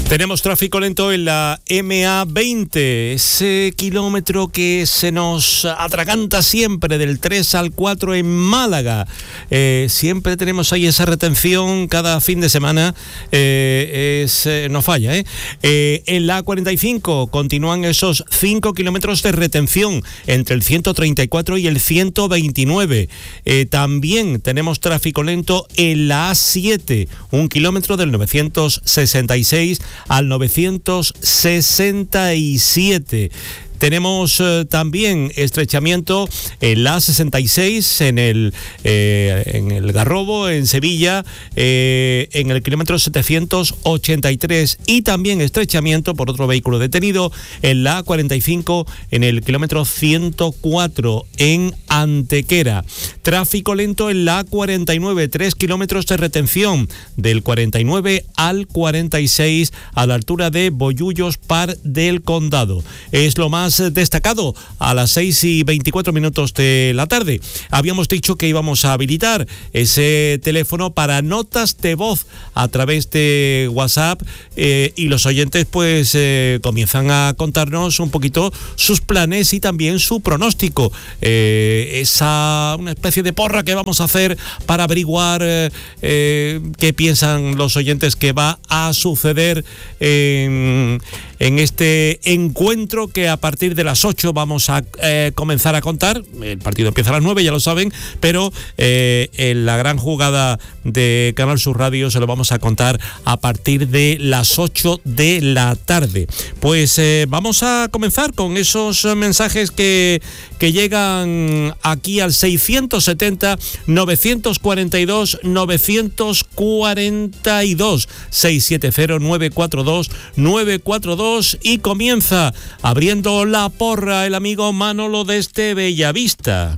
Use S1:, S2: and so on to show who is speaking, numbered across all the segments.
S1: Tenemos tráfico lento en la MA20, ese kilómetro que se nos atraganta siempre del 3 al 4 en Málaga. Siempre tenemos ahí esa retención cada fin de semana, no falla. En la A45 continúan esos 5 kilómetros de retención entre el 134 y el 129. También tenemos tráfico lento en la A7, 1 kilómetro del 966 al 967. Tenemos también estrechamiento en la A66, en el Garrobo, en Sevilla, en el kilómetro 783, y también estrechamiento por otro vehículo detenido en la A45, en el kilómetro 104, en Antequera. Tráfico lento en la A49, 3 kilómetros de retención del 49 al 46 a la altura de Bollullos, Par del Condado. Es lo más destacado a las 6:24 de la tarde. Habíamos dicho que íbamos a habilitar ese teléfono para notas de voz a través de WhatsApp, y los oyentes pues comienzan a contarnos un poquito sus planes y también su pronóstico. Una especie de porra que vamos a hacer para averiguar qué piensan los oyentes que va a suceder en este encuentro que a partir de las 8 vamos a comenzar a contar. El partido empieza a las 9, ya lo saben, pero en la gran jugada de Canal Sur Radio se lo vamos a contar a partir de las 8 de la tarde. Pues vamos a comenzar con esos mensajes que llegan aquí al 670-942-942, 670-942-942, y comienza abriendo la porra el amigo Manolo desde Bellavista.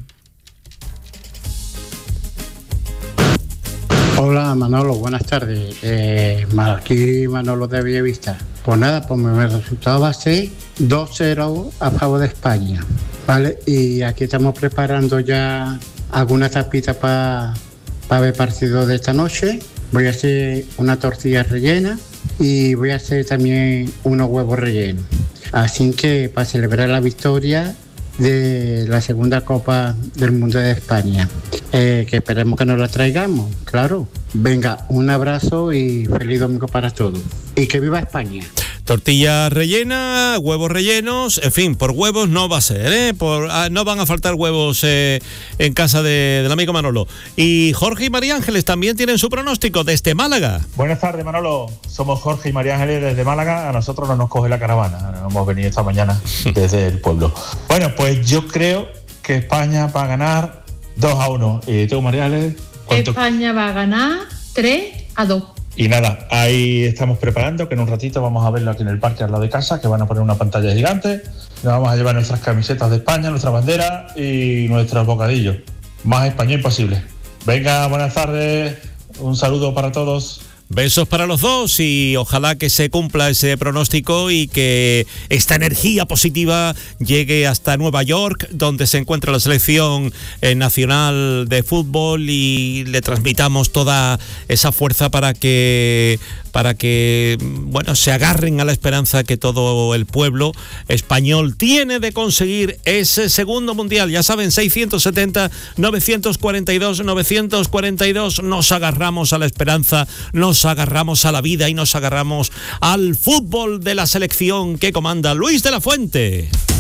S2: Hola Manolo, buenas tardes. Aquí Manolo de Bellavista. Pues nada, pues mi resultado va a ser 2-0 a favor de España, ¿vale? Y aquí estamos preparando ya algunas tapitas para ver partido de esta noche. Voy a hacer una tortilla rellena y voy a hacer también unos huevos rellenos. Así que para celebrar la victoria de la segunda Copa del Mundo de España, que esperemos que nos la traigamos, claro. Venga, un abrazo y feliz domingo para todos. Y que viva España.
S1: Tortilla rellena, huevos rellenos, en fin, por huevos no va a ser, no van a faltar huevos en casa del amigo Manolo. Y Jorge y María Ángeles también tienen su pronóstico desde Málaga.
S3: Buenas tardes, Manolo. Somos Jorge y María Ángeles desde Málaga. A nosotros no nos coge la caravana. Hemos venido esta mañana desde el pueblo. Bueno, pues yo creo que España va a ganar 2-1. ¿Y tú, María Ángeles?
S4: España va a ganar 3-2.
S3: Y nada, ahí estamos preparando, que en un ratito vamos a verlo aquí en el parque al lado de casa, que van a poner una pantalla gigante. Nos vamos a llevar nuestras camisetas de España, nuestra bandera y nuestros bocadillos. Más español imposible. Venga, buenas tardes. Un saludo para todos.
S1: Besos para los dos y ojalá que se cumpla ese pronóstico y que esta energía positiva llegue hasta Nueva York, donde se encuentra la selección nacional de fútbol, y le transmitamos toda esa fuerza para que bueno, se agarren a la esperanza que todo el pueblo español tiene de conseguir ese segundo mundial. Ya saben, 670-942-942, nos agarramos a la esperanza, nos agarramos a la vida y nos agarramos al fútbol de la selección que comanda Luis de la Fuente.